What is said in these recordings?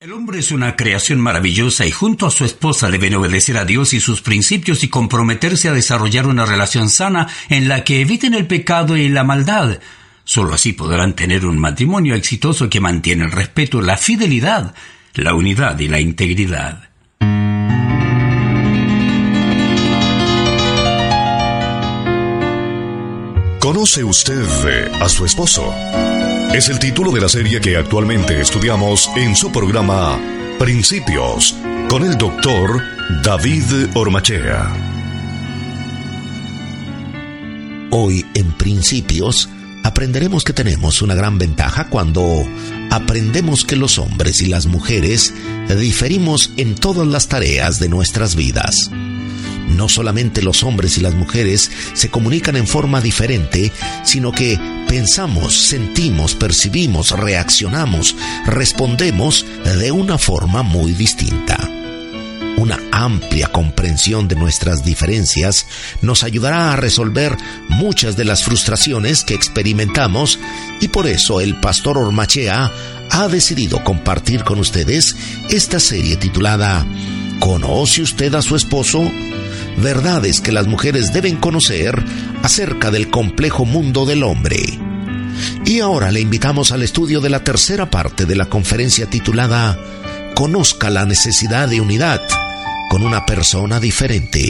El hombre es una creación maravillosa y junto a su esposa deben obedecer a Dios y sus principios y comprometerse a desarrollar una relación sana en la que eviten el pecado y la maldad. Solo así podrán tener un matrimonio exitoso que mantiene el respeto, la fidelidad, la unidad y la integridad. ¿Conoce usted a su esposo? Es el título de la serie que actualmente estudiamos en su programa Principios, con el doctor David Ormachea. Hoy en Principios aprenderemos que tenemos una gran ventaja cuando aprendemos que los hombres y las mujeres diferimos en todas las tareas de nuestras vidas. No solamente los hombres y las mujeres se comunican en forma diferente, sino que pensamos, sentimos, percibimos, reaccionamos, respondemos de una forma muy distinta. Una amplia comprensión de nuestras diferencias nos ayudará a resolver muchas de las frustraciones que experimentamos y por eso el pastor Ormachea ha decidido compartir con ustedes esta serie titulada ¿Conoce usted a su esposo? Verdades que las mujeres deben conocer acerca del complejo mundo del hombre. Y ahora le invitamos al estudio de la tercera parte de la conferencia titulada Conozca la necesidad de unidad con una persona diferente.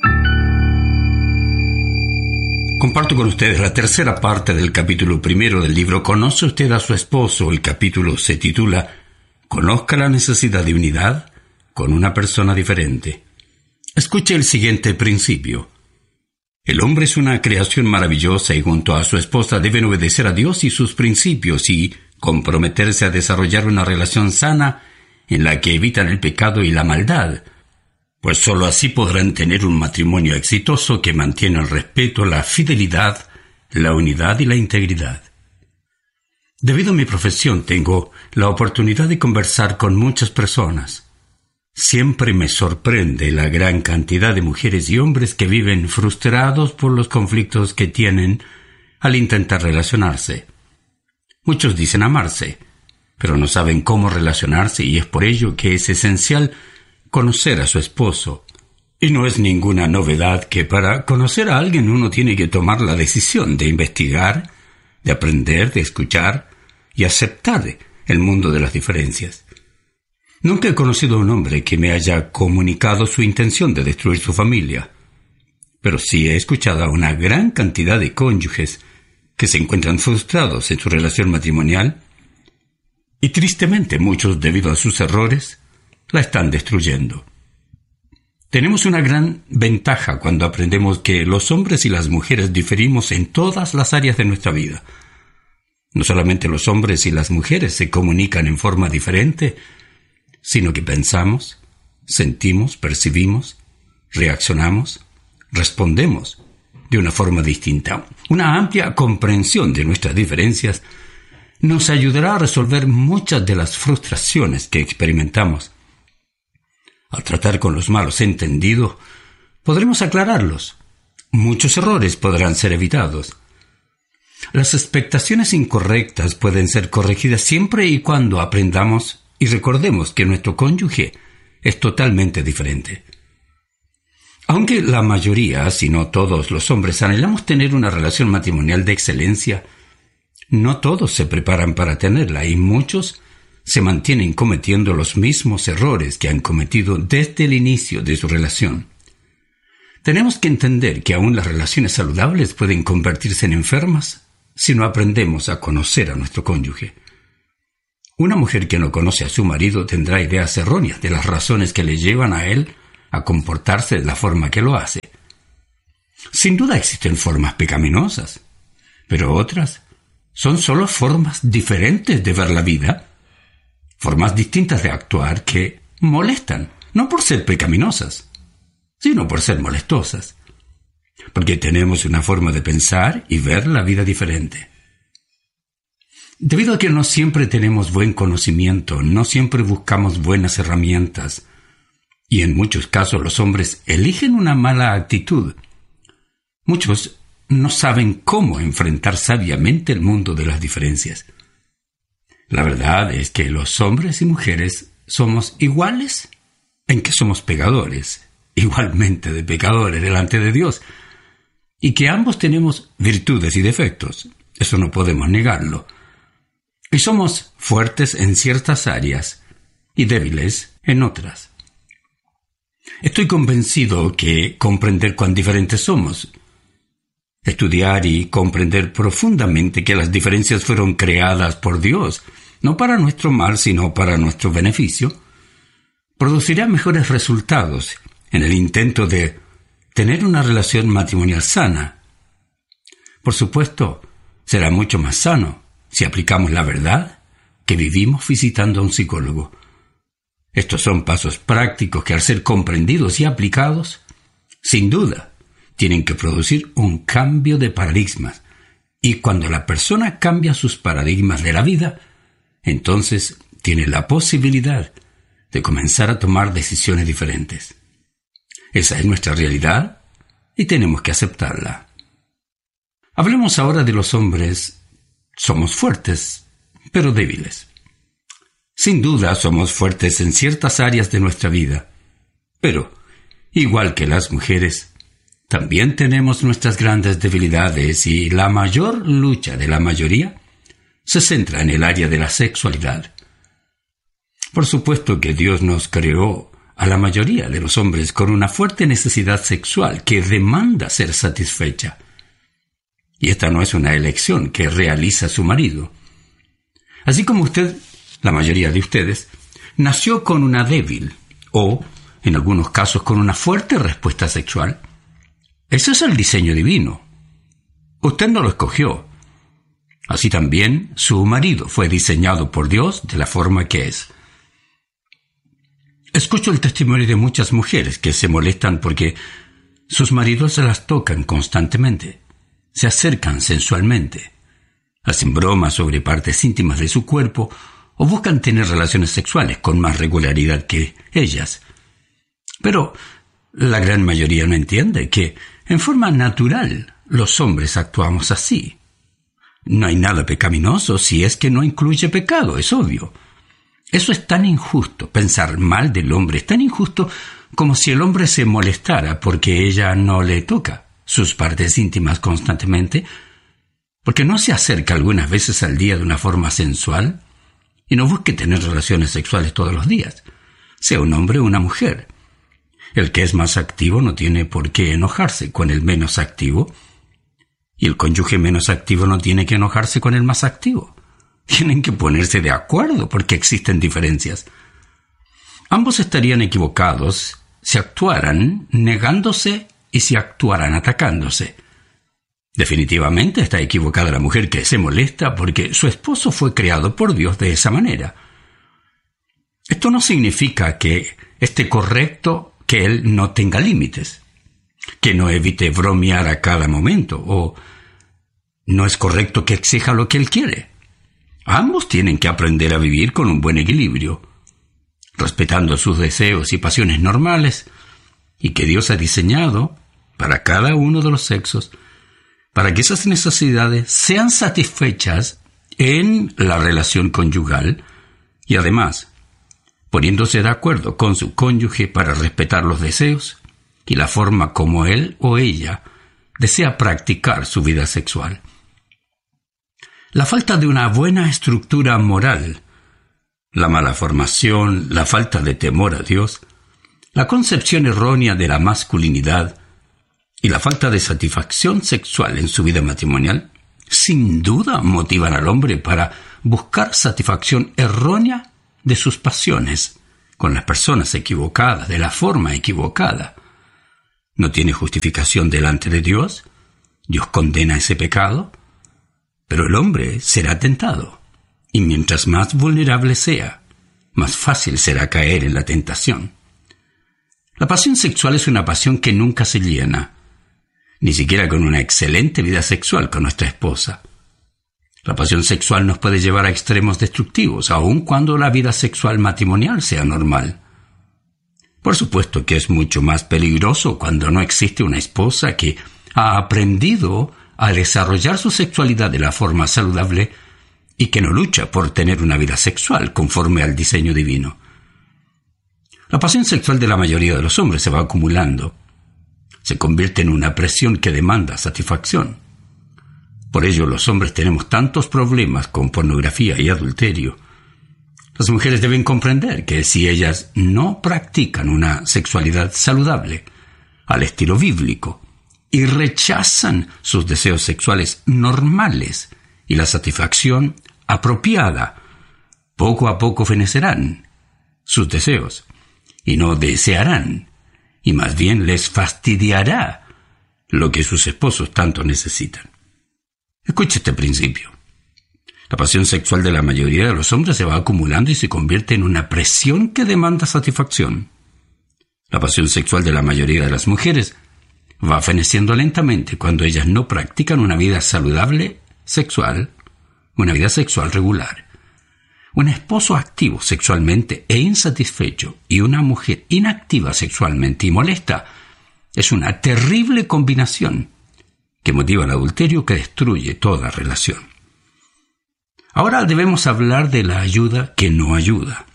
Comparto con ustedes la tercera parte del capítulo primero del libro ¿Conoce usted a su esposo? El capítulo se titula Conozca la necesidad de unidad con una persona diferente. Escuche el siguiente principio. El hombre es una creación maravillosa y junto a su esposa deben obedecer a Dios y sus principios y comprometerse a desarrollar una relación sana en la que evitan el pecado y la maldad, pues sólo así podrán tener un matrimonio exitoso que mantiene el respeto, la fidelidad, la unidad y la integridad. Debido a mi profesión tengo la oportunidad de conversar con muchas personas. Siempre me sorprende la gran cantidad de mujeres y hombres que viven frustrados por los conflictos que tienen al intentar relacionarse. Muchos dicen amarse, pero no saben cómo relacionarse y es por ello que es esencial conocer a su esposo. Y no es ninguna novedad que para conocer a alguien uno tiene que tomar la decisión de investigar, de aprender, de escuchar y aceptar el mundo de las diferencias. Nunca he conocido a un hombre que me haya comunicado su intención de destruir su familia, pero sí he escuchado a una gran cantidad de cónyuges que se encuentran frustrados en su relación matrimonial y tristemente muchos, debido a sus errores, la están destruyendo. Tenemos una gran ventaja cuando aprendemos que los hombres y las mujeres diferimos en todas las áreas de nuestra vida. No solamente los hombres y las mujeres se comunican en forma diferente, sino que pensamos, sentimos, percibimos, reaccionamos, respondemos de una forma distinta. Una amplia comprensión de nuestras diferencias nos ayudará a resolver muchas de las frustraciones que experimentamos. Al tratar con los malos entendidos, podremos aclararlos. Muchos errores podrán ser evitados. Las expectaciones incorrectas pueden ser corregidas siempre y cuando aprendamos y recordemos que nuestro cónyuge es totalmente diferente. Aunque la mayoría, si no todos los hombres, anhelamos tener una relación matrimonial de excelencia, no todos se preparan para tenerla y muchos se mantienen cometiendo los mismos errores que han cometido desde el inicio de su relación. Tenemos que entender que aún las relaciones saludables pueden convertirse en enfermas si no aprendemos a conocer a nuestro cónyuge. Una mujer que no conoce a su marido tendrá ideas erróneas de las razones que le llevan a él a comportarse de la forma que lo hace. Sin duda existen formas pecaminosas, pero otras son solo formas diferentes de ver la vida, formas distintas de actuar que molestan, no por ser pecaminosas, sino por ser molestosas, porque tenemos una forma de pensar y ver la vida diferente. Debido a que no siempre tenemos buen conocimiento, no siempre buscamos buenas herramientas, y en muchos casos los hombres eligen una mala actitud, muchos no saben cómo enfrentar sabiamente el mundo de las diferencias. La verdad es que los hombres y mujeres somos iguales en que somos pecadores, igualmente de pecadores delante de Dios, y que ambos tenemos virtudes y defectos, eso no podemos negarlo, y somos fuertes en ciertas áreas y débiles en otras. Estoy convencido que comprender cuán diferentes somos, estudiar y comprender profundamente que las diferencias fueron creadas por Dios, no para nuestro mal, sino para nuestro beneficio, producirá mejores resultados en el intento de tener una relación matrimonial sana. Por supuesto, será mucho más sano si aplicamos la verdad que vivimos visitando a un psicólogo. Estos son pasos prácticos que, al ser comprendidos y aplicados, sin duda, tienen que producir un cambio de paradigmas. Y cuando la persona cambia sus paradigmas de la vida, entonces tiene la posibilidad de comenzar a tomar decisiones diferentes. Esa es nuestra realidad y tenemos que aceptarla. Hablemos ahora de los hombres. Somos fuertes, pero débiles. Sin duda somos fuertes en ciertas áreas de nuestra vida, pero, igual que las mujeres, también tenemos nuestras grandes debilidades y la mayor lucha de la mayoría se centra en el área de la sexualidad. Por supuesto que Dios nos creó a la mayoría de los hombres con una fuerte necesidad sexual que demanda ser satisfecha. Y esta no es una elección que realiza su marido. Así como usted, la mayoría de ustedes, nació con una débil o, en algunos casos, con una fuerte respuesta sexual, ese es el diseño divino. Usted no lo escogió. Así también su marido fue diseñado por Dios de la forma que es. Escucho el testimonio de muchas mujeres que se molestan porque sus maridos se las tocan constantemente, se acercan sensualmente, hacen bromas sobre partes íntimas de su cuerpo o buscan tener relaciones sexuales con más regularidad que ellas. Pero la gran mayoría no entiende que, en forma natural, los hombres actuamos así. No hay nada pecaminoso si es que no incluye pecado, es obvio. Eso es tan injusto, pensar mal del hombre es tan injusto como si el hombre se molestara porque ella no le toca sus partes íntimas constantemente, porque no se acerca algunas veces al día de una forma sensual y no busque tener relaciones sexuales todos los días, sea un hombre o una mujer. El que es más activo no tiene por qué enojarse con el menos activo, y el cónyuge menos activo no tiene que enojarse con el más activo. Tienen que ponerse de acuerdo porque existen diferencias. Ambos estarían equivocados si actuaran negándose y si actuaran atacándose. Definitivamente está equivocada la mujer que se molesta porque su esposo fue creado por Dios de esa manera. Esto no significa que esté correcto que él no tenga límites, que no evite bromear a cada momento, o no es correcto que exija lo que él quiere. Ambos tienen que aprender a vivir con un buen equilibrio, respetando sus deseos y pasiones normales, y que Dios ha diseñado para cada uno de los sexos, para que esas necesidades sean satisfechas en la relación conyugal y además poniéndose de acuerdo con su cónyuge para respetar los deseos y la forma como él o ella desea practicar su vida sexual. La falta de una buena estructura moral, la mala formación, la falta de temor a Dios, la concepción errónea de la masculinidad y la falta de satisfacción sexual en su vida matrimonial, sin duda motivan al hombre para buscar satisfacción errónea de sus pasiones con las personas equivocadas, de la forma equivocada. No tiene justificación delante de Dios. Dios condena ese pecado, pero el hombre será tentado, y mientras más vulnerable sea, más fácil será caer en la tentación. La pasión sexual es una pasión que nunca se llena, ni siquiera con una excelente vida sexual con nuestra esposa. La pasión sexual nos puede llevar a extremos destructivos, aun cuando la vida sexual matrimonial sea normal. Por supuesto que es mucho más peligroso cuando no existe una esposa que ha aprendido a desarrollar su sexualidad de la forma saludable y que no lucha por tener una vida sexual conforme al diseño divino. La pasión sexual de la mayoría de los hombres se va acumulando. Se convierte en una presión que demanda satisfacción. Por ello, los hombres tenemos tantos problemas con pornografía y adulterio. Las mujeres deben comprender que si ellas no practican una sexualidad saludable, al estilo bíblico, y rechazan sus deseos sexuales normales y la satisfacción apropiada, poco a poco fenecerán sus deseos y no desearán, y más bien les fastidiará lo que sus esposos tanto necesitan. Escuche este principio. La pasión sexual de la mayoría de los hombres se va acumulando y se convierte en una presión que demanda satisfacción. La pasión sexual de la mayoría de las mujeres va feneciendo lentamente cuando ellas no practican una vida saludable sexual, una vida sexual regular. Un esposo activo sexualmente e insatisfecho y una mujer inactiva sexualmente y molesta es una terrible combinación que motiva el adulterio que destruye toda relación. Ahora debemos hablar de la ayuda que no ayuda.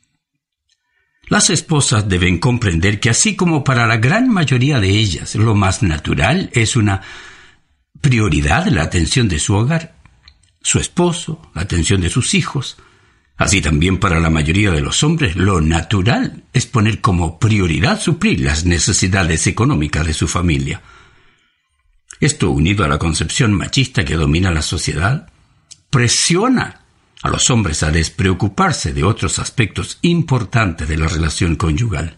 Las esposas deben comprender que así como para la gran mayoría de ellas lo más natural es una prioridad la atención de su hogar, su esposo, la atención de sus hijos, así también para la mayoría de los hombres lo natural es poner como prioridad suplir las necesidades económicas de su familia. Esto, unido a la concepción machista que domina la sociedad, presiona a los hombres a despreocuparse de otros aspectos importantes de la relación conyugal.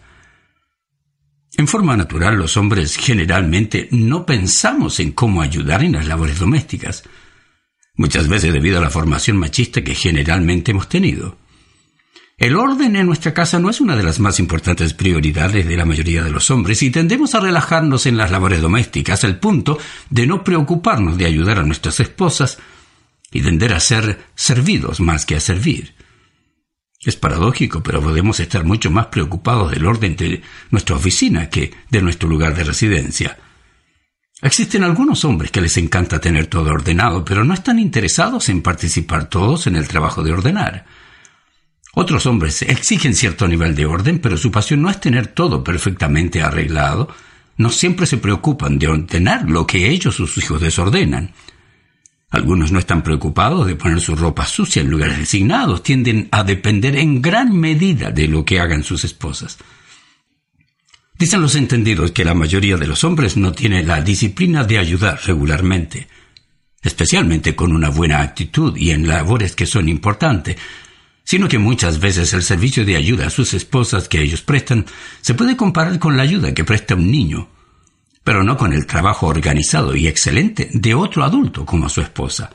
En forma natural, los hombres generalmente no pensamos en cómo ayudar en las labores domésticas, muchas veces debido a la formación machista que generalmente hemos tenido. El orden en nuestra casa no es una de las más importantes prioridades de la mayoría de los hombres y tendemos a relajarnos en las labores domésticas al punto de no preocuparnos de ayudar a nuestras esposas y tender a ser servidos más que a servir. Es paradójico, pero podemos estar mucho más preocupados del orden de nuestra oficina que de nuestro lugar de residencia. Existen algunos hombres que les encanta tener todo ordenado, pero no están interesados en participar todos en el trabajo de ordenar. Otros hombres exigen cierto nivel de orden, pero su pasión no es tener todo perfectamente arreglado. No siempre se preocupan de ordenar lo que ellos o sus hijos desordenan. Algunos no están preocupados de poner su ropa sucia en lugares designados. Tienden a depender en gran medida de lo que hagan sus esposas. Dicen los entendidos que la mayoría de los hombres no tiene la disciplina de ayudar regularmente, especialmente con una buena actitud y en labores que son importantes, sino que muchas veces el servicio de ayuda a sus esposas que ellos prestan se puede comparar con la ayuda que presta un niño, pero no con el trabajo organizado y excelente de otro adulto como su esposa.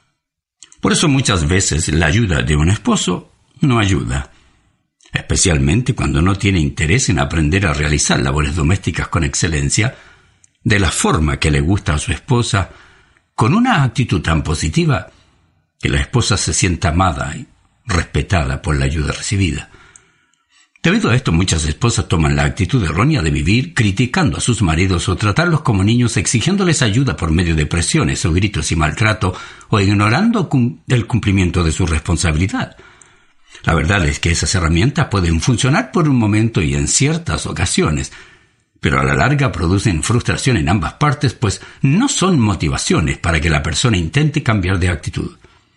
Por eso muchas veces la ayuda de un esposo no ayuda, especialmente cuando no tiene interés en aprender a realizar labores domésticas con excelencia, de la forma que le gusta a su esposa, con una actitud tan positiva que la esposa se sienta amada y respetada por la ayuda recibida. Debido a esto, muchas esposas toman la actitud errónea de vivir criticando a sus maridos o tratarlos como niños, exigiéndoles ayuda por medio de presiones o gritos y maltrato, o ignorando el cumplimiento de su responsabilidad. La verdad es que esas herramientas pueden funcionar por un momento y en ciertas ocasiones, pero a la larga producen frustración en ambas partes, pues no son motivaciones para que la persona intente cambiar de actitud.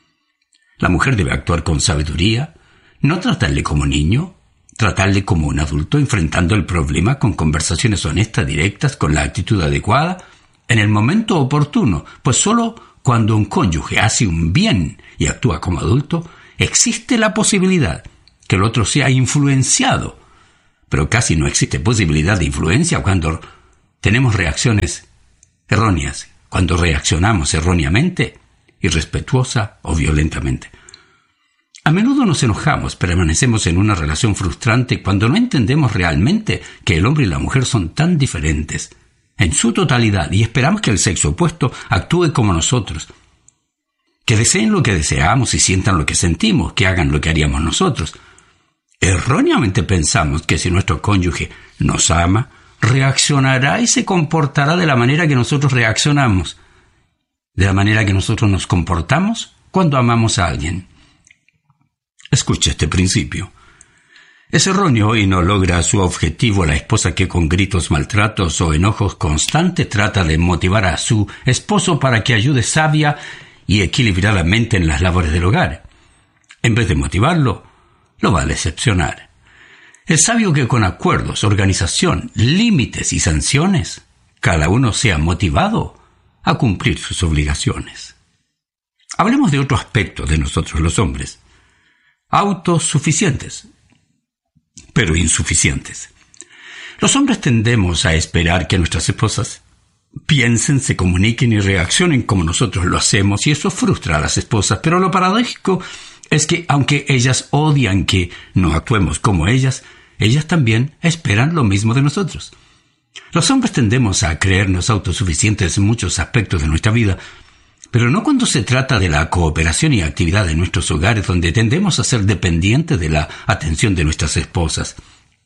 La mujer debe actuar con sabiduría, no tratarle como niño, tratarle como un adulto, enfrentando el problema con conversaciones honestas, directas, con la actitud adecuada, en el momento oportuno, pues solo cuando un cónyuge hace un bien y actúa como adulto, existe la posibilidad que el otro sea influenciado, pero casi no existe posibilidad de influencia cuando tenemos reacciones erróneas, cuando reaccionamos erróneamente, irrespetuosa o violentamente. A menudo nos enojamos, permanecemos en una relación frustrante cuando no entendemos realmente que el hombre y la mujer son tan diferentes en su totalidad y esperamos que el sexo opuesto actúe como nosotros, que deseen lo que deseamos y sientan lo que sentimos, que hagan lo que haríamos nosotros. Erróneamente pensamos que si nuestro cónyuge nos ama, reaccionará y se comportará de la manera que nosotros reaccionamos, de la manera que nosotros nos comportamos cuando amamos a alguien. Escuche este principio. Es erróneo y no logra su objetivo la esposa que con gritos, maltratos o enojos constantes trata de motivar a su esposo para que ayude sabia y equilibradamente en las labores del hogar. En vez de motivarlo, lo va a decepcionar. Es sabio que con acuerdos, organización, límites y sanciones, cada uno sea motivado a cumplir sus obligaciones. Hablemos de otro aspecto de nosotros los hombres. Autosuficientes, pero insuficientes. Los hombres tendemos a esperar que nuestras esposas piensen, se comuniquen y reaccionen como nosotros lo hacemos, y eso frustra a las esposas. Pero lo paradójico es que, aunque ellas odian que no actuemos como ellas también esperan lo mismo de nosotros. Los hombres tendemos a creernos autosuficientes en muchos aspectos de nuestra vida, pero no cuando se trata de la cooperación y actividad de nuestros hogares, donde tendemos a ser dependientes de la atención de nuestras esposas.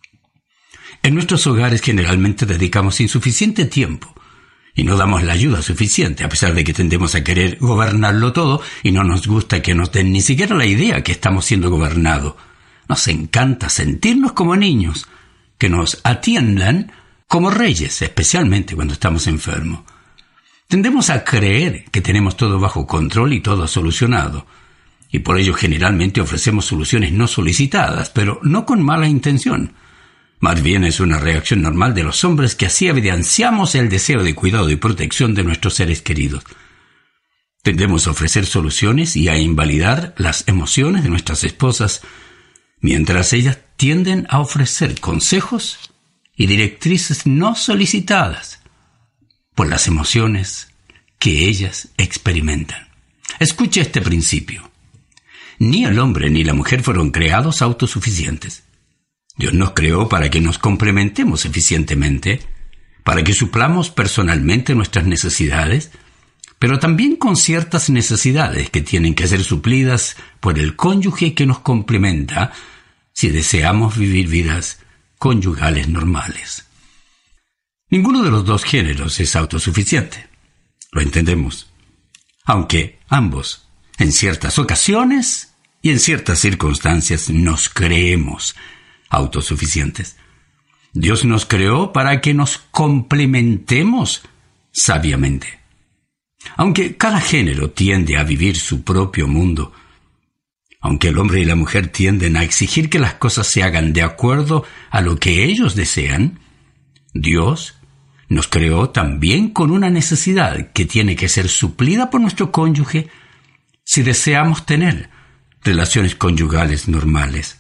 En nuestros hogares generalmente dedicamos insuficiente tiempo y no damos la ayuda suficiente, a pesar de que tendemos a querer gobernarlo todo y no nos gusta que nos den ni siquiera la idea que estamos siendo gobernados. Nos encanta sentirnos como niños, que nos atiendan como reyes, especialmente cuando estamos enfermos. Tendemos a creer que tenemos todo bajo control y todo solucionado, y por ello generalmente ofrecemos soluciones no solicitadas, pero no con mala intención. Más bien es una reacción normal de los hombres que así evidenciamos el deseo de cuidado y protección de nuestros seres queridos. Tendemos a ofrecer soluciones y a invalidar las emociones de nuestras esposas, mientras ellas tienden a ofrecer consejos y directrices no solicitadas por las emociones que ellas experimentan. Escuche este principio. Ni el hombre ni la mujer fueron creados autosuficientes. Dios nos creó para que nos complementemos eficientemente, para que suplamos personalmente nuestras necesidades, pero también con ciertas necesidades que tienen que ser suplidas por el cónyuge que nos complementa si deseamos vivir vidas conyugales normales. Ninguno de los dos géneros es autosuficiente. Lo entendemos. Aunque ambos, en ciertas ocasiones y en ciertas circunstancias, nos creemos autosuficientes. Dios nos creó para que nos complementemos sabiamente. Aunque cada género tiende a vivir su propio mundo, aunque el hombre y la mujer tienden a exigir que las cosas se hagan de acuerdo a lo que ellos desean, Dios nos creó también con una necesidad que tiene que ser suplida por nuestro cónyuge si deseamos tener relaciones conyugales normales.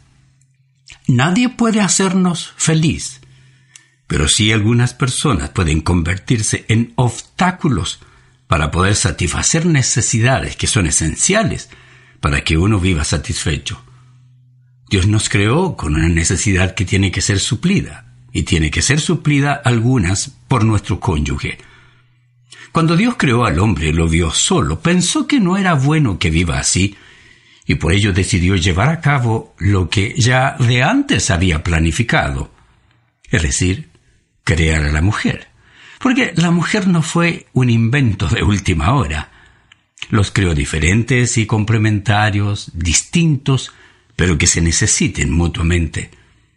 Nadie puede hacernos feliz, pero sí algunas personas pueden convertirse en obstáculos para poder satisfacer necesidades que son esenciales para que uno viva satisfecho. Dios nos creó con una necesidad que tiene que ser suplida, y tiene que ser suplida algunas por nuestro cónyuge. Cuando Dios creó al hombre, lo vio solo, pensó que no era bueno que viva así, y por ello decidió llevar a cabo lo que ya de antes había planificado, es decir, crear a la mujer. Porque la mujer no fue un invento de última hora. Los creó diferentes y complementarios, distintos, pero que se necesiten mutuamente.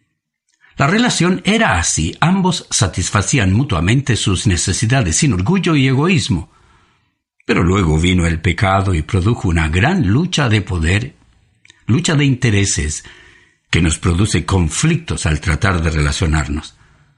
La relación era así, ambos satisfacían mutuamente sus necesidades sin orgullo y egoísmo. Pero luego vino el pecado y produjo una gran lucha de poder, lucha de intereses, que nos produce conflictos al tratar de relacionarnos.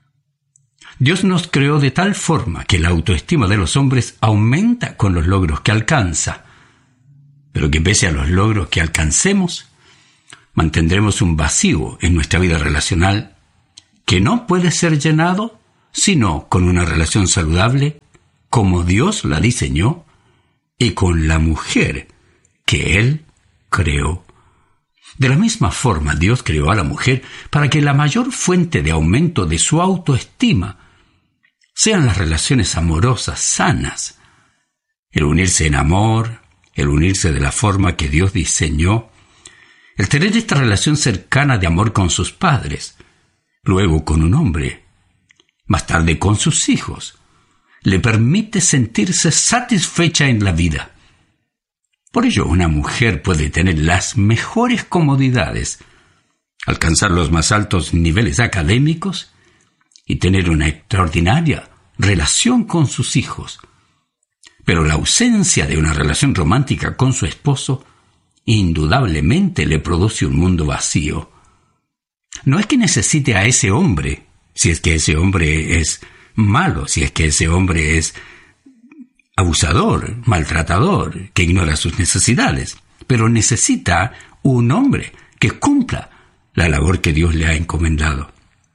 Dios nos creó de tal forma que la autoestima de los hombres aumenta con los logros que alcanza, pero que pese a los logros que alcancemos, mantendremos un vacío en nuestra vida relacional que no puede ser llenado sino con una relación saludable como Dios la diseñó y con la mujer que Él creó. De la misma forma, Dios creó a la mujer para que la mayor fuente de aumento de su autoestima sean las relaciones amorosas sanas, el unirse en amor, el unirse de la forma que Dios diseñó, el tener esta relación cercana de amor con sus padres, luego con un hombre, más tarde con sus hijos, le permite sentirse satisfecha en la vida. Por ello, una mujer puede tener las mejores comodidades alcanzar los más altos niveles académicos y tener una extraordinaria relación con sus hijos. Pero la ausencia de una relación romántica con su esposo indudablemente le produce un mundo vacío. No es que necesite a ese hombre, si es que ese hombre es malo, si es que ese hombre es abusador, maltratador, que ignora sus necesidades, pero necesita un hombre que cumpla la labor que Dios le ha encomendado.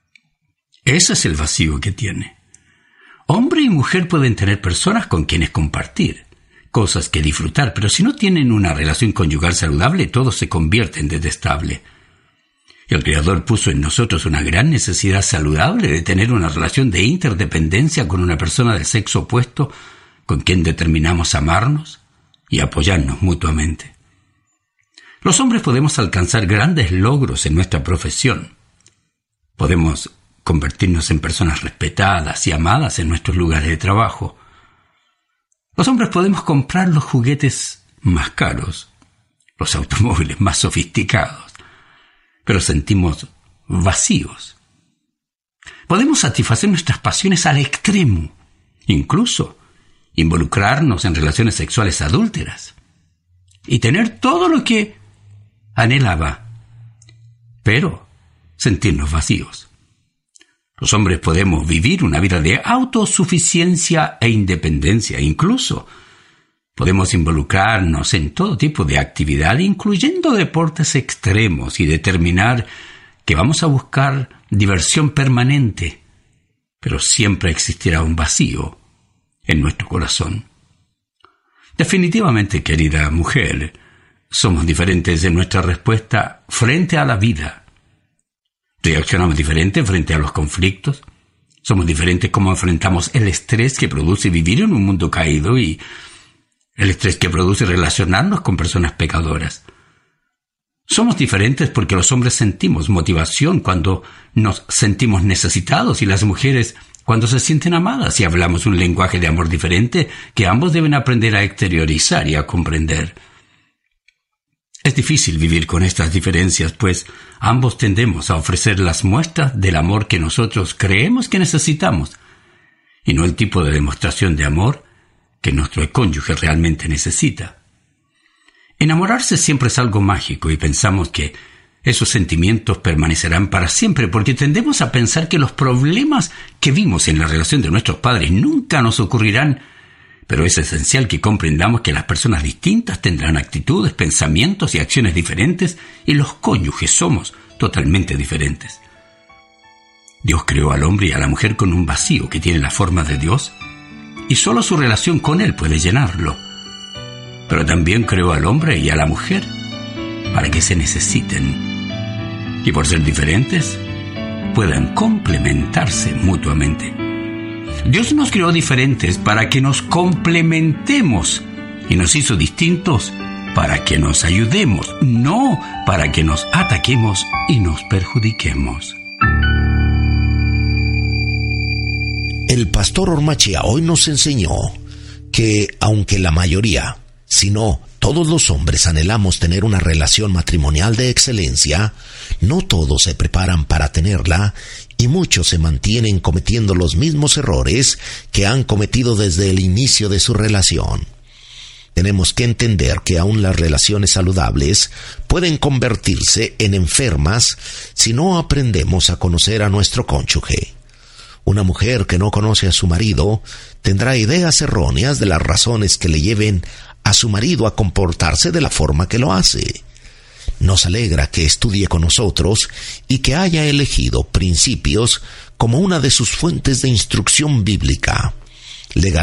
Ese es el vacío que tiene. Hombre y mujer pueden tener personas con quienes compartir, cosas que disfrutar, pero si no tienen una relación conyugal saludable, todo se convierte en detestable. El Creador puso en nosotros una gran necesidad saludable de tener una relación de interdependencia con una persona del sexo opuesto con quien determinamos amarnos y apoyarnos mutuamente. Los hombres podemos alcanzar grandes logros en nuestra profesión. Podemos convertirnos en personas respetadas y amadas en nuestros lugares de trabajo. Los hombres podemos comprar los juguetes más caros, los automóviles más sofisticados, pero sentimos vacíos. Podemos satisfacer nuestras pasiones al extremo, incluso involucrarnos en relaciones sexuales adúlteras y tener todo lo que anhelaba, pero sentirnos vacíos. Los hombres podemos vivir una vida de autosuficiencia e independencia. Incluso podemos involucrarnos en todo tipo de actividad, incluyendo deportes extremos, y determinar que vamos a buscar diversión permanente, pero siempre existirá un vacío en nuestro corazón. Definitivamente, querida mujer, somos diferentes en nuestra respuesta frente a la vida. Reaccionamos diferente frente a los conflictos. Somos diferentes cómo enfrentamos el estrés que produce vivir en un mundo caído y el estrés que produce relacionarnos con personas pecadoras. Somos diferentes porque los hombres sentimos motivación cuando nos sentimos necesitados y las mujeres cuando se sienten amadas, y hablamos un lenguaje de amor diferente que ambos deben aprender a exteriorizar y a comprender. Es difícil vivir con estas diferencias, pues ambos tendemos a ofrecer las muestras del amor que nosotros creemos que necesitamos, y no el tipo de demostración de amor que nuestro cónyuge realmente necesita. Enamorarse siempre es algo mágico y pensamos que esos sentimientos permanecerán para siempre porque tendemos a pensar que los problemas que vimos en la relación de nuestros padres nunca nos ocurrirán. Pero es esencial que comprendamos que las personas distintas tendrán actitudes, pensamientos y acciones diferentes, y los cónyuges somos totalmente diferentes. Dios creó al hombre y a la mujer con un vacío que tiene la forma de Dios, y solo su relación con Él puede llenarlo. Pero también creó al hombre y a la mujer para que se necesiten, y por ser diferentes, puedan complementarse mutuamente. Dios nos creó diferentes para que nos complementemos y nos hizo distintos para que nos ayudemos, no para que nos ataquemos y nos perjudiquemos. El pastor Ormachea hoy nos enseñó que aunque la mayoría, si no todos los hombres anhelamos tener una relación matrimonial de excelencia, no todos se preparan para tenerla y muchos se mantienen cometiendo los mismos errores que han cometido desde el inicio de su relación. Tenemos que entender que aún las relaciones saludables pueden convertirse en enfermas si no aprendemos a conocer a nuestro cónyuge. Una mujer que no conoce a su marido tendrá ideas erróneas de las razones que le lleven a su marido a comportarse de la forma que lo hace. Nos alegra que estudie con nosotros y que haya elegido Principios como una de sus fuentes de instrucción bíblica. Le